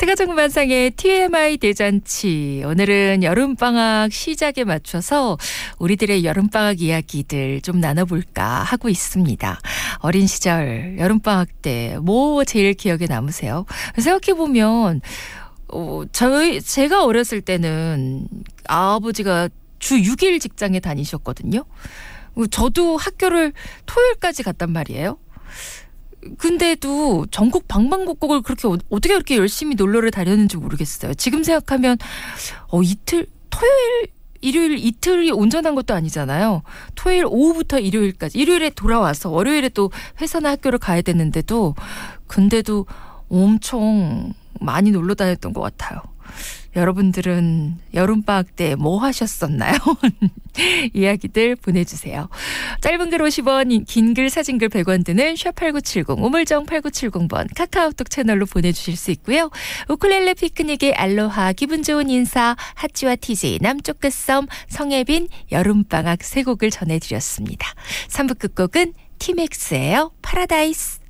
태가정반상의 TMI 대잔치. 오늘은 여름방학 시작에 맞춰서 우리들의 여름방학 이야기들 좀 나눠볼까 하고 있습니다. 어린 시절 여름방학 때 뭐 제일 기억에 남으세요? 생각해보면 제가 어렸을 때는 아버지가 주 6일 직장에 다니셨거든요. 저도 학교를 토요일까지 갔단 말이에요. 근데도 전국 방방곡곡을 그렇게 어떻게 그렇게 열심히 놀러를 다녔는지 모르겠어요. 지금 생각하면 토요일, 일요일 이틀이 온전한 것도 아니잖아요. 토요일 오후부터 일요일까지, 일요일에 돌아와서 월요일에 또 회사나 학교를 가야 됐는데도 근데도 엄청 많이 놀러 다녔던 것 같아요. 여러분들은 여름방학 때 뭐 하셨었나요? 이야기들 보내주세요. 짧은 글 50원, 긴 글, 사진 글 100원 드는 샵8970, 우물정 8970번 카카오톡 채널로 보내주실 수 있고요. 우쿨렐레 피크닉의 알로하, 기분 좋은 인사, 하찌와 TJ, 남쪽 끝섬, 성예빈, 여름방학 세 곡을 전해드렸습니다. 3부 끝곡은 티맥스예요. 파라다이스.